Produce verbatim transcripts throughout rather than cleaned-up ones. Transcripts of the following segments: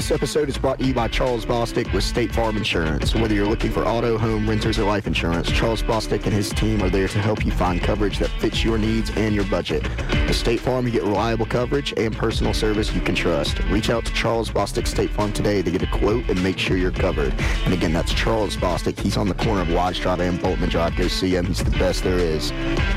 This episode is brought to you by Charles Bostic with State Farm Insurance. Whether you're looking for auto, home, renters, or life insurance, Charles Bostic and his team are there to help you find coverage that fits your needs and your budget. With State Farm, you get reliable coverage and personal service you can trust. Reach out to Charles Bostic State Farm today to get a quote and make sure you're covered. And again, that's Charles Bostic. He's on the corner of Lodge Drive and Boltman Drive. Go see him. He's the best there is.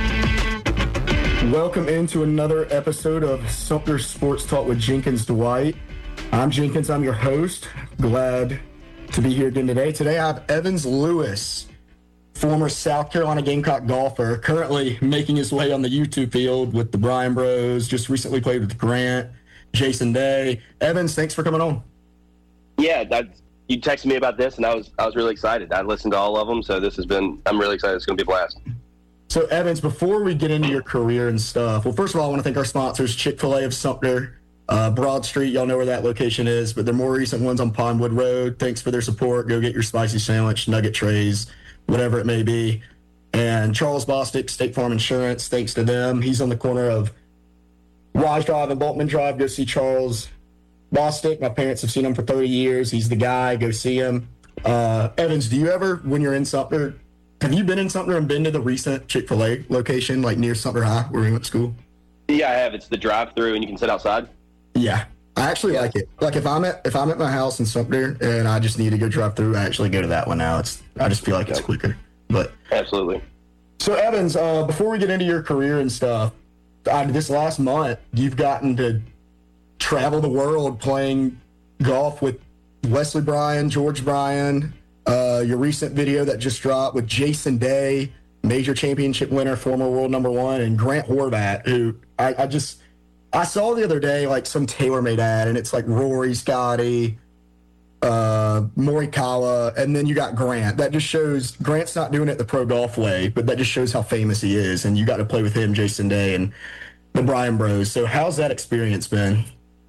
Welcome into another episode of Sumter Sports Talk with Jenkins Dwight. I'm Jenkins. I'm your host. Glad to be here again today. Today I have Evans Lewis, former South Carolina Gamecock golfer, currently making his way on the YouTube field with the Bryan Bros. Just recently played with Grant, Jason Day. Evans, thanks for coming on. Yeah, that, you texted me about this, and I was I was really excited. I listened to all of them, so this has been. I'm really excited. It's going to be a blast. So, Evans, before we get into your career and stuff, well, first of all, I want to thank our sponsors, Chick-fil-A of Sumter. Uh, Broad Street, y'all know where that location is, but their more recent ones on Pondwood Road. Thanks for their support. Go get your spicy sandwich, nugget trays, whatever it may be. And Charles Bostic, State Farm Insurance, thanks to them. He's on the corner of Lodge Drive and Boltman Drive. Go see Charles Bostic. My parents have seen him for thirty years. He's the guy. Go see him. Uh, Evans, do you ever, when you're in Sumter, have you been in Sumter and been to the recent Chick-fil-A location, like near Sumter High, where we went to school? Yeah, I have. It's the drive-through, and you can sit outside. Yeah, I actually yeah. like it. Like if I'm at if I'm at my house in Sumter and I just need to go drive through, I actually go to that one now. It's I just feel like it's quicker. But absolutely. So Evans, uh, before we get into your career and stuff, uh, this last month you've gotten to travel the world playing golf with Wesley Bryan, George Bryan. Uh, your recent video that just dropped with Jason Day, major championship winner, former world number one, and Grant Horvat, who I, I just. I saw the other day, like, some TaylorMade ad, and it's like Rory, Scotty, uh, Morikawa, and then you got Grant. That just shows Grant's not doing it the pro golf way, but that just shows how famous he is. And you got to play with him, Jason Day, and the Bryan Bros. So how's that experience been?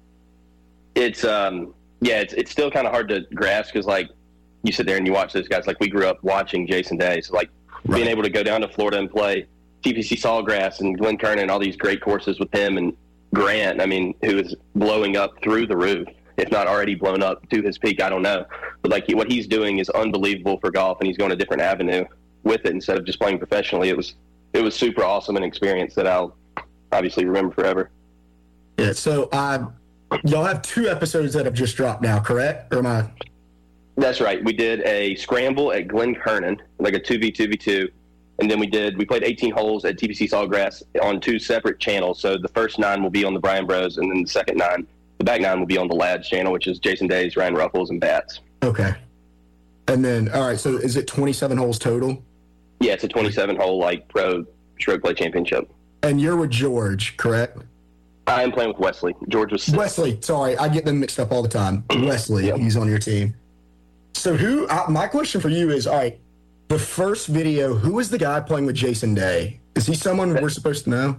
It's, um, yeah, it's it's still kind of hard to grasp because, like, you sit there and you watch those guys. Like, we grew up watching Jason Day. So, like, right. being able to go down to Florida and play T P C Sawgrass and Glen Kernan and all these great courses with him and Grant, I mean, who is blowing up through the roof, if not already blown up to his peak, I don't know. But, like, what he's doing is unbelievable for golf, and he's going a different avenue with it instead of just playing professionally. It was it was super awesome an experience that I'll obviously remember forever. Yeah, so uh, y'all have two episodes that have just dropped now, correct? Or am I? That's right. We did a scramble at Glen Kernan, like a two v two v two. And then we did, we played eighteen holes at T P C Sawgrass on two separate channels. So the first nine will be on the Bryan Bros, and then the second nine, the back nine will be on the Lads channel, which is Jason Days, Ryan Ruffles, and Bats. Okay. And then, all right, so is it twenty-seven holes total? Yeah, it's a twenty-seven hole, like, pro stroke play championship. And you're with George, correct? I am playing with Wesley. George was six. Wesley, sorry, I get them mixed up all the time. Wesley, yep. He's on your team. So who, uh, my question for you is, all right, the first video, who is the guy playing with Jason Day? Is he someone we're supposed to know?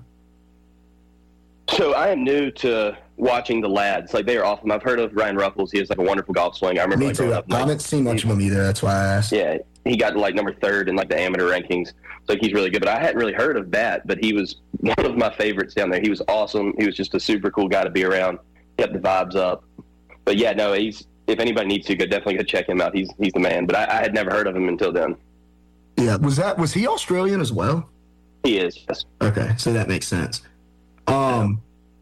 So I am new to watching the Lads. Like, they are awesome. I've heard of Ryan Ruffles. He has, like, a wonderful golf swing. I remember, Me like, too. Up, I haven't seen much of him either. That's why I asked. Yeah, he got, like, number third in, like, the amateur rankings. So, like, he's really good. But I hadn't really heard of Bat, but he was one of my favorites down there. He was awesome. He was just a super cool guy to be around. Kept the vibes up. But, yeah, no, he's if anybody needs to, go definitely go check him out. He's he's the man. But I, I had never heard of him until then. Yeah, was that was he Australian as well? He is, yes. Okay, so that makes sense. Um,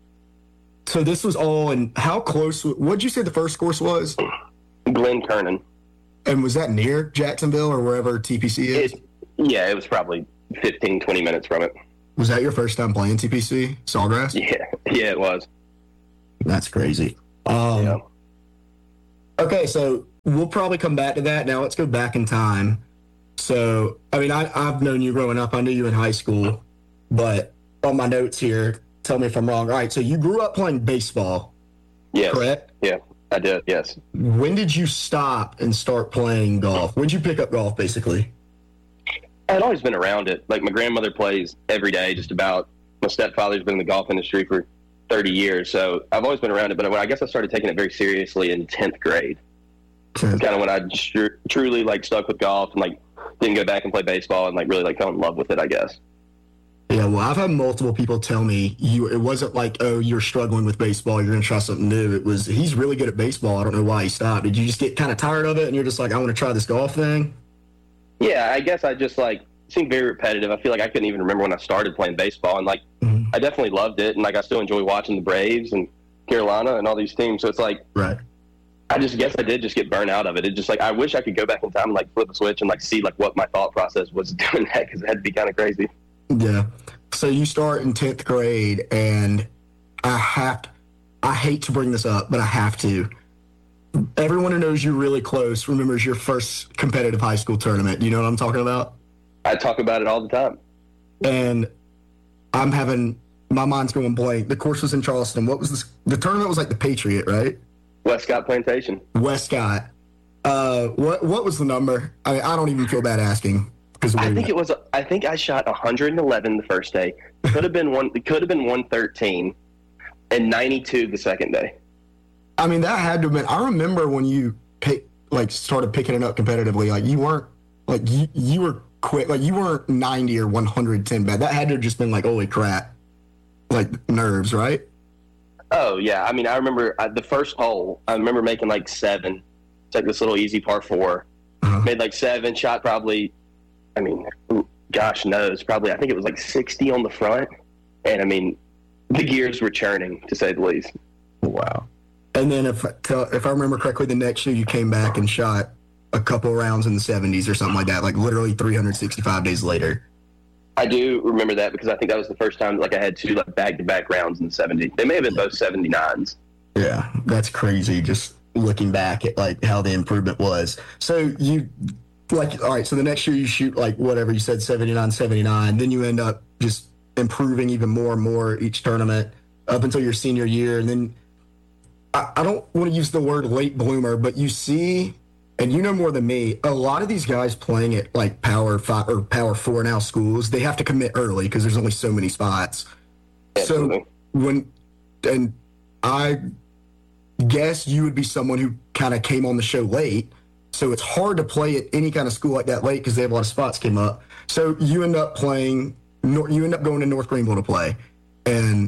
so this was all in how close? What did you say the first course was? Glen Kernan. And was that near Jacksonville or wherever T P C is? It, yeah, it was probably fifteen, twenty minutes from it. Was that your first time playing T P C Sawgrass? Yeah, yeah, it was. That's crazy. Um, yeah. Okay, so we'll probably come back to that. Now let's go back in time. So, I mean, I, I've known you growing up. I knew you in high school. But on my notes here, tell me if I'm wrong. All right, so you grew up playing baseball, yes. correct? Yeah, I did, yes. When did you stop and start playing golf? When did you pick up golf, basically? I'd always been around it. Like, my grandmother plays every day, just about. My stepfather's been in the golf industry for thirty years, so I've always been around it. But when I guess I started taking it very seriously in tenth grade. Okay. Kind of when I tr- truly, like, stuck with golf and, like, didn't go back and play baseball and, like, really, like, fell in love with it, I guess. Yeah, well, I've had multiple people tell me you. It wasn't like, oh, you're struggling with baseball, you're going to try something new. It was, he's really good at baseball. I don't know why he stopped. Did you just get kind of tired of it and you're just like, I want to try this golf thing? Yeah, I guess I just like seemed very repetitive. I feel like I couldn't even remember when I started playing baseball, and like mm-hmm. I definitely loved it, and like I still enjoy watching the Braves and Carolina and all these teams. So it's like, right. I just guess I did just get burned out of it. It just like I wish I could go back in time and like flip a switch and like see like what my thought process was doing that, because it had to be kind of crazy. Yeah. So you start in tenth grade, and I have to, I hate to bring this up, but I have to. Everyone who knows you really close remembers your first competitive high school tournament. You know what I'm talking about? I talk about it all the time. And I'm having, my mind's going blank. The course was in Charleston. What was this? The tournament was like the Patriot, right? Westcott Plantation. Westcott. Uh, what what was the number? I mean, I don't even feel bad asking. I think it was. I think I shot one hundred eleven the first day. Could have been one. It could have been one thirteen, and ninety-two the second day. I mean, that had to have been. I remember when you pick, like started picking it up competitively. Like you weren't like you you were quick. Like you weren't ninety or one hundred ten bad. That had to have just been like, holy crap, like nerves, right? Oh yeah. I mean, I remember uh, the first hole. I remember making like seven. It's like this little easy par four. Uh-huh. Made like seven. Shot probably. I mean, gosh knows, probably, I think it was like sixty on the front. And I mean, the gears were churning, to say the least. Wow. And then if, if I remember correctly, the next year you came back and shot a couple rounds in the seventies or something like that, like literally three hundred sixty-five days later. I do remember that, because I think that was the first time like I had two like back-to-back rounds in the seventies. They may have been both seventy-nines. Yeah, that's crazy, just looking back at like how the improvement was. So you... Like, all right, so the next year you shoot, like, whatever, you said seventy-nine, seventy-nine. Then you end up just improving even more and more each tournament up until your senior year. And then I, I don't want to use the word late bloomer, but you see, and you know more than me, a lot of these guys playing at, like, Power five or Power four now schools, they have to commit early because there's only so many spots. Absolutely. So when, and I guess you would be someone who kind of came on the show late. So it's hard to play at any kind of school like that late because they have a lot of spots came up. So you end up playing, you end up going to North Greenville to play. And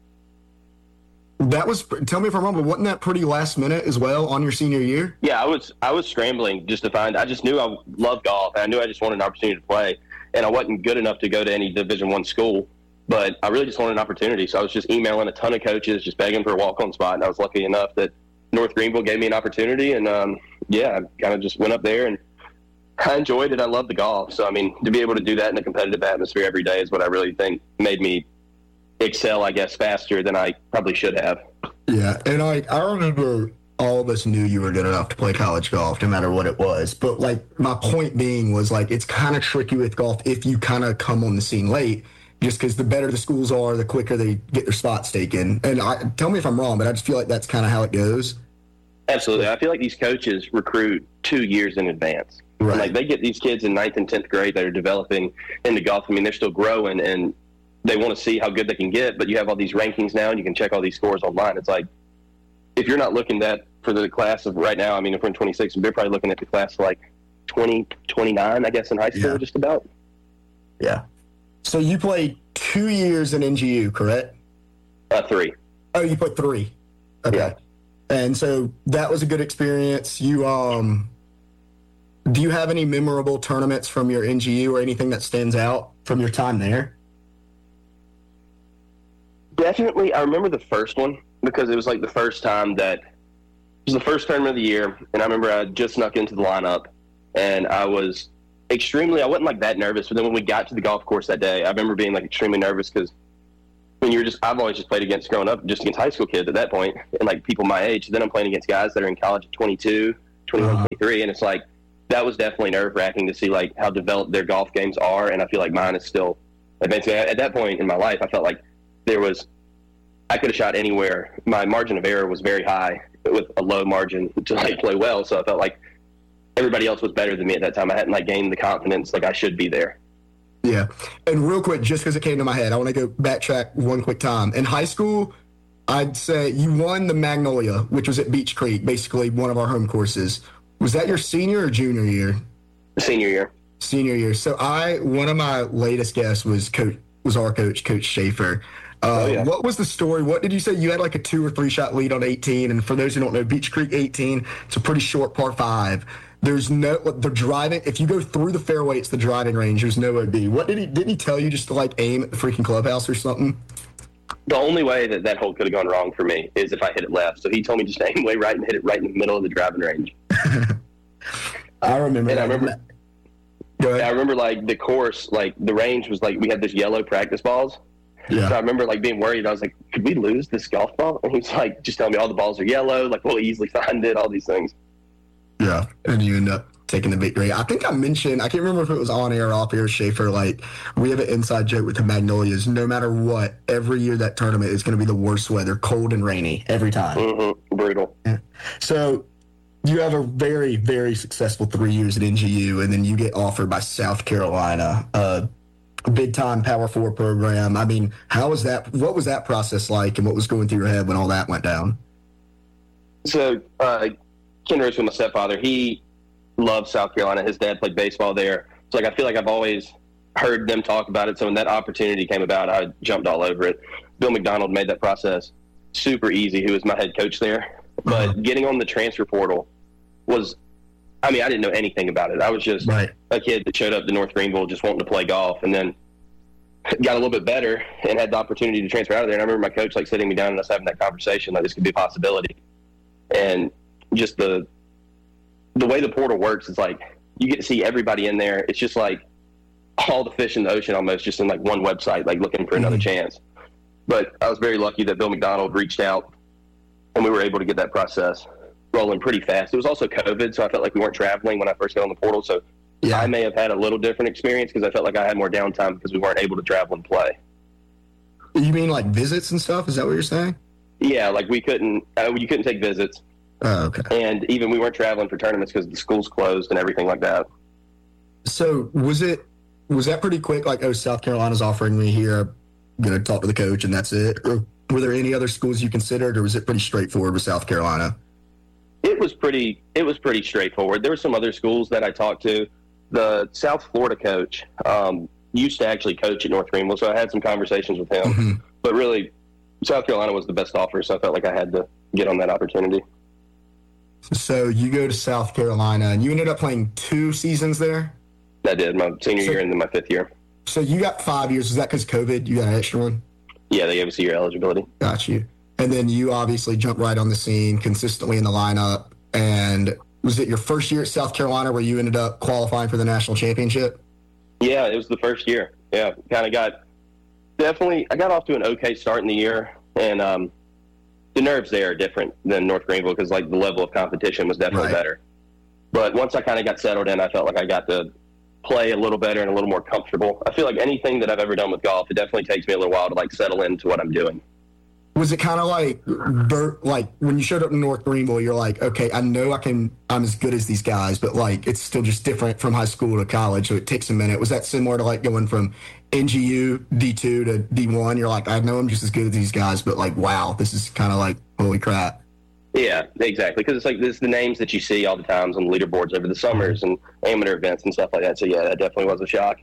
that was, tell me if I'm wrong, but wasn't that pretty last minute as well on your senior year? Yeah, I was I was scrambling just to find, I just knew I loved golf. And I knew I just wanted an opportunity to play. And I wasn't good enough to go to any Division One school. But I really just wanted an opportunity. So I was just emailing a ton of coaches, just begging for a walk-on spot. And I was lucky enough that North Greenville gave me an opportunity, and um, yeah, I kind of just went up there, and I enjoyed it. I love the golf. So, I mean, to be able to do that in a competitive atmosphere every day is what I really think made me excel, I guess, faster than I probably should have. Yeah, and I, I remember all of us knew you were good enough to play college golf, no matter what it was. But, like, my point being was, like, it's kind of tricky with golf if you kind of come on the scene late, just because the better the schools are, the quicker they get their spots taken. And I, tell me if I'm wrong, but I just feel like that's kind of how it goes. Absolutely. I feel like these coaches recruit two years in advance. Right. And like they get these kids in ninth and tenth grade that are developing into golf. I mean, they're still growing, and they want to see how good they can get. But you have all these rankings now, and you can check all these scores online. It's like, if you're not looking at for the class of right now, I mean, if we're in twenty-six, they're probably looking at the class of like twenty, twenty-nine, I guess, in high school, yeah. Just about. Yeah. So you played two years in N G U, correct? Uh, three. Oh, you played three. Okay. Yeah. And so that was a good experience. You, um, do you have any memorable tournaments from your N G U or anything that stands out from your time there? Definitely. I remember the first one because it was like the first time that it was the first tournament of the year. And I remember I just snuck into the lineup, and I was extremely, I wasn't like that nervous, but then when we got to the golf course that day, I remember being like extremely nervous because when you're just, I've always just played against growing up, just against high school kids at that point, and like people my age. Then I'm playing against guys that are in college at twenty-two, twenty-one, uh-huh. twenty-three, and it's like, that was definitely nerve wracking to see like how developed their golf games are. And I feel like mine is still advancing. At that point in my life, I felt like there was, I could have shot anywhere. My margin of error was very high with a low margin to like play well. So I felt like everybody else was better than me at that time. I hadn't like gained the confidence like I should be there. Yeah. And real quick, just because it came to my head, I want to go backtrack one quick time. In high school, I'd say you won the Magnolia, which was at Beach Creek, basically one of our home courses. Was that your senior or junior year? Senior year. Senior year. So I, one of my latest guests was Coach, was our coach, Coach Schaefer. Uh, oh, yeah. What was the story? What did you say? You had like a two or three shot lead on eighteen. And for those who don't know, Beach Creek eighteen, it's a pretty short par five. There's no, the driving, if you go through the fairway, it's the driving range. There's no O B. What did he, didn't he tell you just to like aim at the freaking clubhouse or something? The only way that that hole could have gone wrong for me is if I hit it left. So he told me just to aim way right and hit it right in the middle of the driving range. I remember and that. I remember, Go ahead. I remember like the course, like the range was like, we had this yellow practice balls. Yeah. So I remember like being worried. I was like, could we lose this golf ball? And he was like, just tell me all the balls are yellow. Like we'll easily find it, all these things. Yeah, and you end up taking the victory. I think I mentioned, I can't remember if it was on air or off air, Schaefer, like, we have an inside joke with the Magnolias. No matter what, every year that tournament is going to be the worst weather, cold and rainy, every time. Mm-hmm. Brutal. Yeah. So you have a very, very successful three years at N G U, and then you get offered by South Carolina, a big-time Power Four program. I mean, how was that, what was that process like, and what was going through your head when all that went down? So, uh, Ken Rose, my stepfather, he loves South Carolina. His dad played baseball there. So, like, I feel like I've always heard them talk about it. So when that opportunity came about, I jumped all over it. Bill McDonald made that process super easy, who was my head coach there. But uh-huh. getting on the transfer portal was, I mean, I didn't know anything about it. I was just right. a kid that showed up to North Greenville just wanting to play golf, and then got a little bit better and had the opportunity to transfer out of there. And I remember my coach, like, sitting me down and us having that conversation, like, this could be a possibility. And just the the way the portal works is like you get to see everybody in there. It's just like all the fish in the ocean almost just in like one website, like looking for another mm-hmm. chance. But I was very lucky that Bill McDonald reached out and we were able to get that process rolling pretty fast. It was also COVID, so I felt like we weren't traveling when I first got on the portal. So yeah. I may have had a little different experience because I felt like I had more downtime because we weren't able to travel and play. You mean like visits and stuff? Is that what you're saying? Yeah, like we couldn't, uh, you couldn't take visits. Oh, okay. And even we weren't traveling for tournaments because the schools closed and everything like that. So was it, was that pretty quick? Like, oh, South Carolina's offering me here. I'm going to talk to the coach and that's it. Or were there any other schools you considered, or was it pretty straightforward with South Carolina? It was pretty, it was pretty straightforward. There were some other schools that I talked to. The South Florida coach um, used to actually coach at North Greenville, so I had some conversations with him. Mm-hmm. But really, South Carolina was the best offer, so I felt like I had to get on that opportunity. So you go to South Carolina, and you ended up playing two seasons there? I did, my senior so, year and then my fifth year. So you got five years. Is that because COVID? You got an extra one? Yeah, they gave us a year eligibility. Got you. And then you obviously jumped right on the scene, consistently in the lineup. And was it your first year at South Carolina where you ended up qualifying for the national championship? Yeah, it was the first year. Yeah, kind of got definitely. I got off to an okay start in the year, and um, the nerves there are different than North Greenville because like the level of competition was definitely right. better. But once I kind of got settled in, I felt like I got to play a little better and a little more comfortable. I feel like anything that I've ever done with golf, it definitely takes me a little while to like settle into what I'm doing. Was it kind of like, like when you showed up in North Greenville, you're like, okay, I know I can, I'm as good as these guys, but like it's still just different from high school to college, so it takes a minute. Was that similar to like going from N G U D two to D one? You're like, I know I'm just as good as these guys, but like, wow, this is kind of like, holy crap. Yeah, exactly. Because it's like this the names that you see all the times on the leaderboards over the summers and amateur events and stuff like that. So yeah, that definitely was a shock.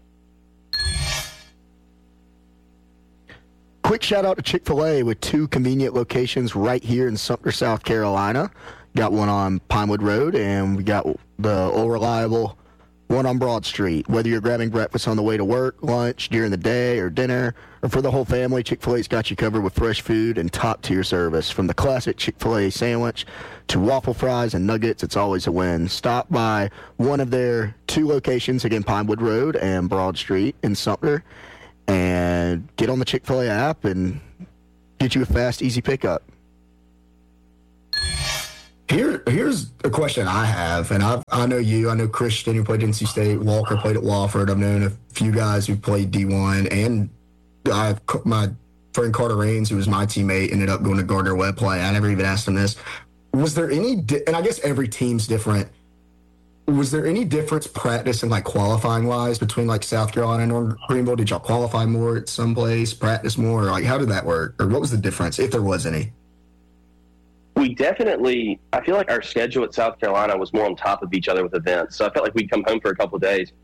Quick shout out to Chick-fil-A with two convenient locations right here in Sumter, South Carolina. Got one on Pinewood Road, and we got the old reliable one on Broad Street. Whether you're grabbing breakfast on the way to work, lunch, during the day, or dinner, or for the whole family, Chick-fil-A's got you covered with fresh food and top-tier service. From the classic Chick-fil-A sandwich to waffle fries and nuggets, it's always a win. Stop by one of their two locations, again, Pinewood Road and Broad Street in Sumter, and get on the Chick-fil-A app and get you a fast, easy pickup. Here, here's a question I have, and I I know you, I know Christian who played at N C State, Walker played at Wofford. I've known a few guys who played D one, and I my friend Carter Raines, who was my teammate, ended up going to Gardner-Webb play. I never even asked him this. Was there any, di- and I guess every team's different, was there any difference practice and like qualifying wise between like South Carolina and North Greenville? Did y'all qualify more at some place, practice more, or like how did that work, or what was the difference if there was any? We definitely, I feel like our schedule at South Carolina was more on top of each other with events. So I felt like we'd come home for a couple of days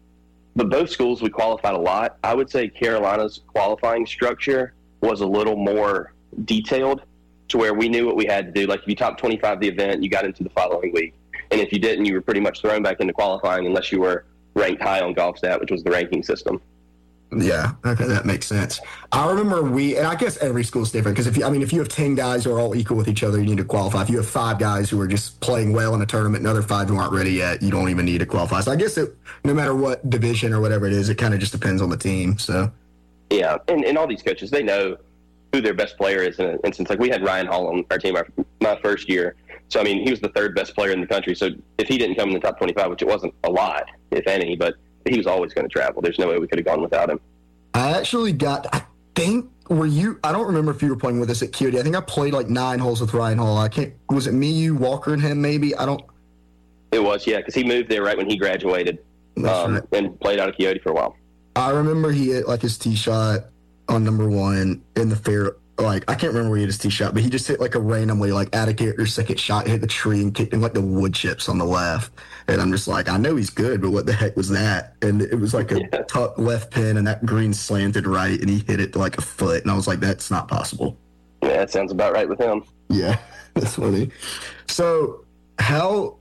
but both schools we qualified a lot. I would say Carolina's qualifying structure was a little more detailed, to where we knew what we had to do. Like if you top twenty-five the event, you got into the following week, and if you didn't, you were pretty much thrown back into qualifying unless you were ranked high on GolfStat, which was the ranking system. Yeah, okay, that makes sense. I remember we, and I guess every school's different, because if you, I mean, if you have ten guys who are all equal with each other, you need to qualify. If you have five guys who are just playing well in a tournament and other five who aren't ready yet, you don't even need to qualify. So I guess it, no matter what division or whatever it is, it kind of just depends on the team. So yeah, and, and all these coaches, they know who their best player is in an instance. Like we had Ryan Hall on our team our, my first year. So, I mean, he was the third best player in the country. So if he didn't come in the top twenty-five, which it wasn't a lot, if any, but he was always going to travel. There's no way we could have gone without him. I actually got, I think, were you, I don't remember if you were playing with us at Q D. I think I played like nine holes with Ryan Hall. I can't, was it me, you, Walker, and him maybe? I don't. It was, yeah, because he moved there right when he graduated um, right. and played out of Coyote for a while. I remember he hit like his tee shot on number one in the fair. Like, I can't remember where he hit his tee shot, but he just hit like a randomly, like, out of character second shot, hit the tree and kicked in like the wood chips on the left. And I'm just like, I know he's good, but what the heck was that? And it was like a yeah. tuck left pin, and that green slanted right, and he hit it to like a foot. And I was like, that's not possible. Yeah, that sounds about right with him. Yeah, that's funny. So, how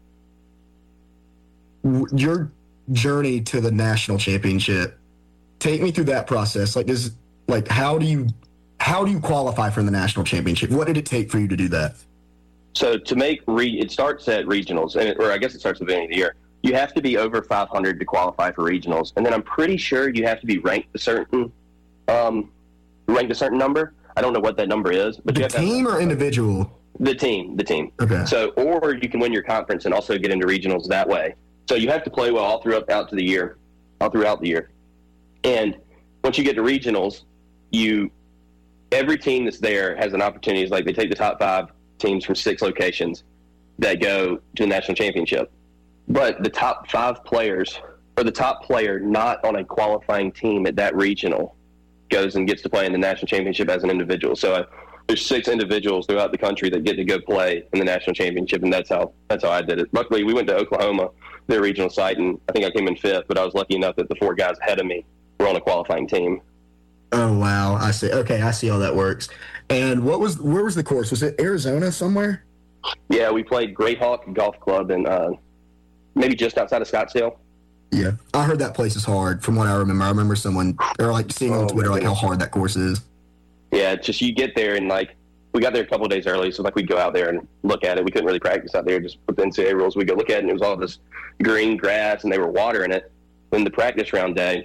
your journey to the national championship? Take me through that process. Like, is like how do you how do you qualify for the national championship? What did it take for you to do that? So to make re, it starts at regionals, and it, or I guess it starts at the beginning of the year. You have to be over five hundred to qualify for regionals, and then I'm pretty sure you have to be ranked a certain um, ranked a certain number. I don't know what that number is, but the you have team to have, or individual? The team, the team. Okay. So, or you can win your conference and also get into regionals that way. So you have to play well all throughout out to the year, all throughout the year. And once you get to regionals, you every team that's there has an opportunity. It's like they take the top five teams from six locations that go to the national championship. But the top five players, or the top player not on a qualifying team at that regional, goes and gets to play in the national championship as an individual. So uh, there's six individuals throughout the country that get to go play in the national championship, and that's how that's how I did it. Luckily, we went to Oklahoma, their regional site, and I think I came in fifth, but I was lucky enough that the four guys ahead of me were on a qualifying team. Oh, wow. I see. Okay, I see how that works. And what was where was the course? Was it Arizona somewhere? Yeah, we played Great Hawk Golf Club in uh, maybe just outside of Scottsdale. Yeah, I heard that place is hard. From what I remember, I remember someone or like seeing on oh, Twitter like how hard that course is. Yeah, it's just you get there and like we got there a couple of days early, so like we'd go out there and look at it. We couldn't really practice out there, just with the N C double A rules. We go look at it, and it was all this green grass, and they were watering it. Then the practice round day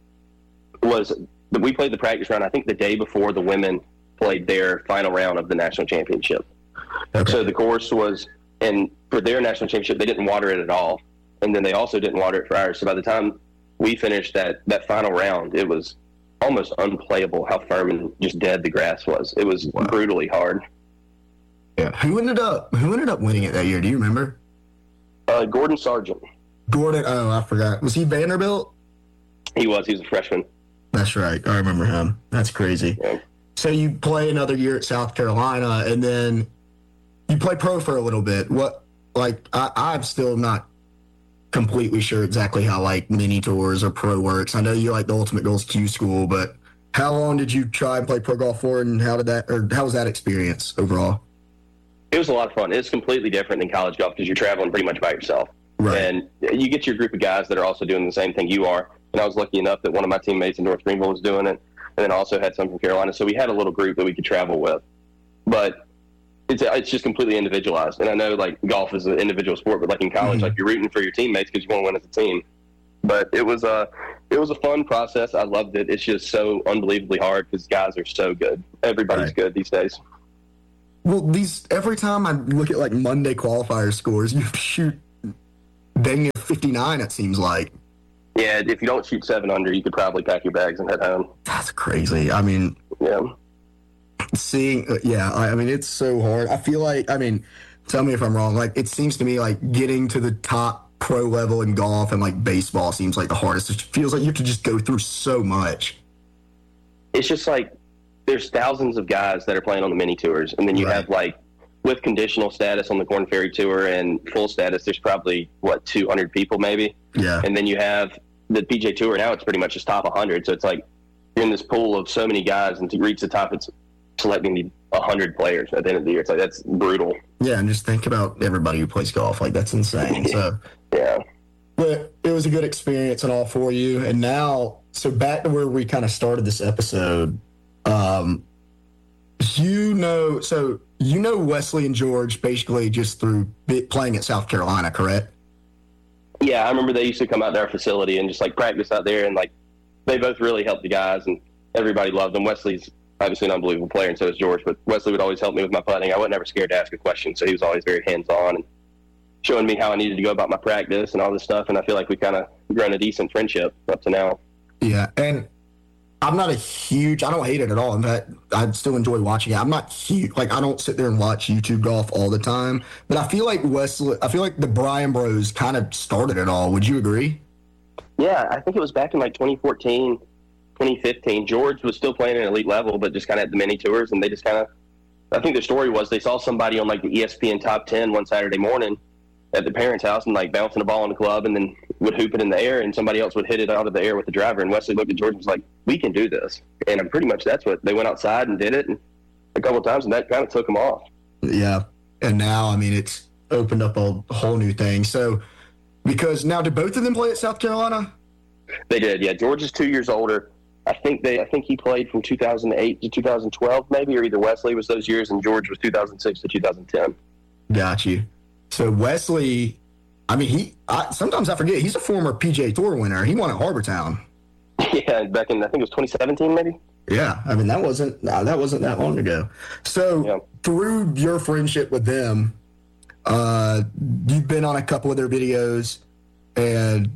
was that we played the practice round. I think the day before the women played their final round of the national championship. Okay. So the course was, and for their national championship, they didn't water it at all. And then they also didn't water it for ours. So by the time we finished that, that final round, it was almost unplayable how firm and just dead the grass was. It was wow. brutally hard. Yeah. Who ended up Who ended up winning it that year? Do you remember? Uh, Gordon Sargent. Gordon. Oh, I forgot. Was he Vanderbilt? He was. He was a freshman. That's right. I remember him. That's crazy. Yeah. So you play another year at South Carolina, and then you play pro for a little bit. What, like, I, I'm still not completely sure exactly how, like, mini tours or pro works. I know you like the Ultimate Goals Q School, but how long did you try and play pro golf for, and how did that, or how was that experience overall? It was a lot of fun. It's completely different than college golf because you're traveling pretty much by yourself. Right. And you get your group of guys that are also doing the same thing you are. And I was lucky enough that one of my teammates in North Greenville was doing it, and then also had some from Carolina. So we had a little group that we could travel with. But it's it's just completely individualized. And I know, like, golf is an individual sport, but, like, in college, mm-hmm. like, you're rooting for your teammates because you want to win as a team. But it was, a, it was a fun process. I loved it. It's just so unbelievably hard because guys are so good. Everybody's right. good these days. Well, these every time I look at, like, Monday qualifier scores, you shoot dang near fifty-nine, it seems like. Yeah, if you don't shoot seven under, you could probably pack your bags and head home. That's crazy. I mean, yeah. Seeing, yeah, I, I mean, it's so hard. I feel like, I mean, tell me if I'm wrong. Like, it seems to me like getting to the top pro level in golf and like baseball seems like the hardest. It feels like you have to just go through so much. It's just like there's thousands of guys that are playing on the mini tours, and then you right. have like with conditional status on the Korn Ferry Tour and full status, there's probably what two hundred people maybe. Yeah. And then you have the P G A Tour now, it's pretty much just top one hundred. So it's like you're in this pool of so many guys, and to reach the top, it's selecting the one hundred players at the end of the year. It's like, that's brutal. Yeah, and just think about everybody who plays golf. Like, that's insane. So yeah. But it was a good experience and all for you. And now, so back to where we kind of started this episode, um, you know, so you know Wesley and George basically just through playing at South Carolina, correct? Yeah, I remember they used to come out to our facility and just like practice out there, and like they both really helped the guys, and everybody loved them. Wesley's obviously an unbelievable player, and so is George, but Wesley would always help me with my putting. I wasn't ever scared to ask a question, so he was always very hands-on and showing me how I needed to go about my practice and all this stuff, and I feel like we kind of grown a decent friendship up to now. Yeah, and I'm not a huge, I don't hate it at all. In fact, I still enjoy watching it. I'm not huge, like I don't sit there and watch YouTube golf all the time, but I feel like Wesley, I feel like the Bryan Bros kind of started it all. Would you agree? Yeah, I think it was back in like twenty fourteen, twenty fifteen. George was still playing at an elite level, but just kind of at the mini tours, and they just kind of, I think the story was they saw somebody on like the E S P N top ten one Saturday morning at the parents' house and like bouncing a ball in the club and then would hoop it in the air, and somebody else would hit it out of the air with the driver. And Wesley looked at George and was like, we can do this. And pretty much that's what they went outside and did it and a couple of times, and that kind of took them off. Yeah. And now, I mean, it's opened up a whole new thing. So, because now, did both of them play at South Carolina? They did, yeah. George is two years older. I think they. I think he played from two thousand eight to two thousand twelve, maybe, or either Wesley was those years, and George was two thousand six to two thousand ten. Got you. So Wesley, I mean, he. I, sometimes I forget he's a former P G A Tour winner. He won at Harbortown. Yeah, back in I think it was twenty seventeen, maybe. Yeah, I mean that wasn't nah, that wasn't that long ago. So yeah. Through your friendship with them, uh, you've been on a couple of their videos, and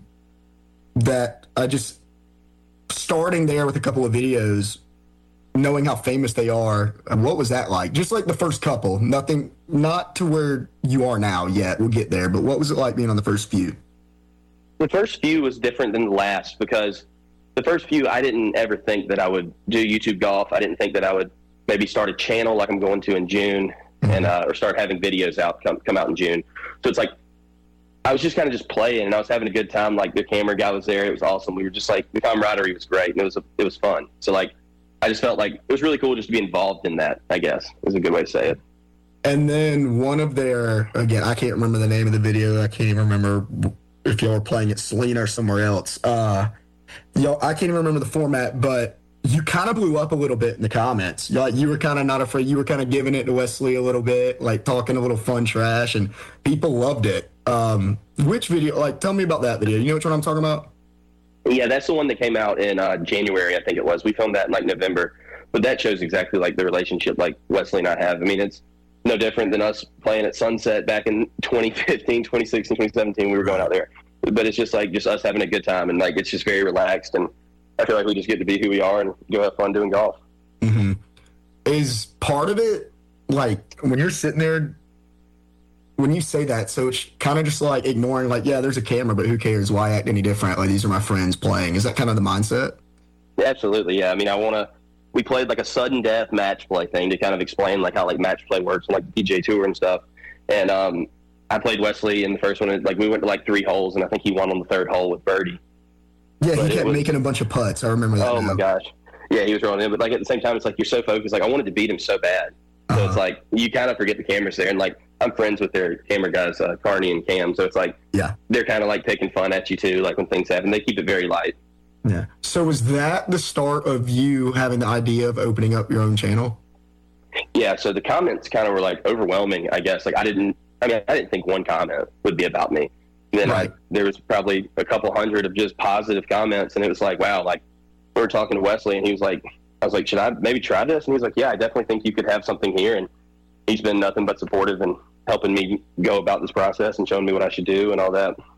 that I just starting there with a couple of videos, knowing how famous they are. What was that like? Just like the first couple, nothing, not to where you are now yet. We'll get there, but what was it like being on the first few? The first few was different than the last because the first few, I didn't ever think that I would do YouTube golf. I didn't think that I would maybe start a channel like I'm going to in June, mm-hmm. and uh, or start having videos out come come out in June. So it's like I was just kind of just playing, and I was having a good time. Like the camera guy was there; it was awesome. We were just like the camaraderie was great, and it was a, it was fun. So like I just felt like it was really cool just to be involved in that. I guess is a good way to say it. And then one of their again, I can't remember the name of the video. I can't even remember if y'all were playing at Selena or somewhere else. Uh, Yo, I can't even remember the format, but you kind of blew up a little bit in the comments. You, like, you were kind of not afraid. You were kind of giving it to Wesley a little bit, like talking a little fun trash, and people loved it. Um, which video? Like, tell me about that video. You know which one I'm talking about? Yeah, that's the one that came out in uh, January, I think it was. We filmed that in like November, but that shows exactly like the relationship like Wesley and I have. I mean, it's no different than us playing at Sunset back in twenty fifteen, twenty sixteen, twenty seventeen. We were going out there. But it's just like just us having a good time, and like it's just very relaxed, and I feel like we just get to be who we are and go have fun doing golf. Mm-hmm. Is part of it like when you're sitting there, when you say that, so it's kind of just like ignoring, like, yeah, there's a camera, but who cares? Why act any different? Like, these are my friends playing. Is that kind of the mindset? Yeah, absolutely, yeah. I mean, I want to. We played like a sudden death match play thing to kind of explain like how like match play works and like the P G A Tour and stuff, and um. I played Wesley in the first one. Like we went to like three holes, and I think he won on the third hole with birdie. Yeah, but he kept was, making a bunch of putts. I remember that. Oh now. my gosh, yeah, he was rolling in. But like at the same time, it's like you're so focused. Like I wanted to beat him so bad, so uh-huh. it's like you kind of forget the cameras there. And like I'm friends with their camera guys, uh, Carney and Cam. So it's like yeah, they're kind of like taking fun at you too. Like when things happen, they keep it very light. Yeah. So was that the start of you having the idea of opening up your own channel? Yeah. So the comments kind of were like overwhelming. I guess like I didn't. I mean, I didn't think one comment would be about me. And then right. I, there was probably a couple hundred of just positive comments, and it was like, wow, like we were talking to Wesley, and he was like, I was like, should I maybe try this? And he was like, yeah, I definitely think you could have something here. And he's been nothing but supportive and helping me go about this process and showing me what I should do and all that.